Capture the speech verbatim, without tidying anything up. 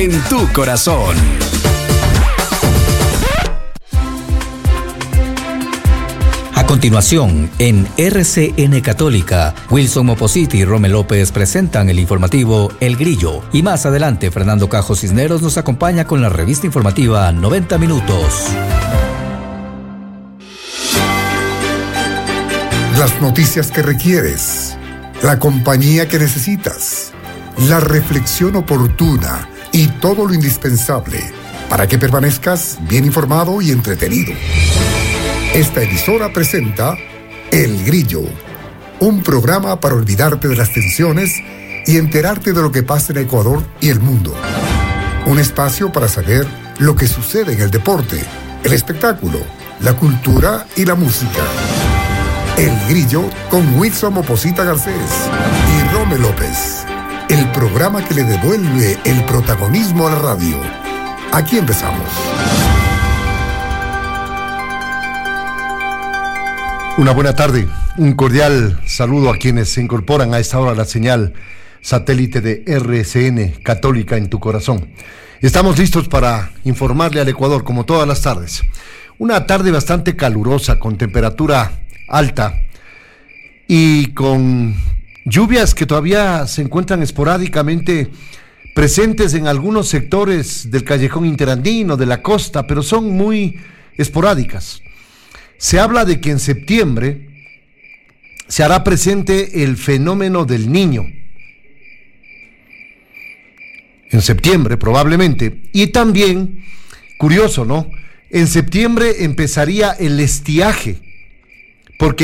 en tu corazón. A continuación, en R C N Católica, Wilson Mopositi y Romel López presentan el informativo El Grillo. Y más adelante, Fernando Cajo Cisneros nos acompaña con la revista informativa noventa minutos. Las noticias que requieres, la compañía que necesitas, la reflexión oportuna y todo lo indispensable para que permanezcas bien informado y entretenido. Esta emisora presenta El Grillo, un programa para olvidarte de las tensiones y enterarte de lo que pasa en Ecuador y el mundo. Un espacio para saber lo que sucede en el deporte, el espectáculo, la cultura y la música. El Grillo con Wilson Moposita Garcés y Romel López. El programa que le devuelve el protagonismo a la radio. Aquí empezamos. Una buena tarde, un cordial saludo a quienes se incorporan a esta hora a la señal satélite de R C N Católica en tu corazón. Estamos listos para informarle al Ecuador como todas las tardes. Una tarde bastante calurosa con temperatura alta y con lluvias que todavía se encuentran esporádicamente presentes en algunos sectores del callejón interandino, de la costa, pero son muy esporádicas. Se habla de que en septiembre se hará presente el fenómeno del Niño. En septiembre, probablemente. Y también, curioso, ¿no? En septiembre empezaría el estiaje, porque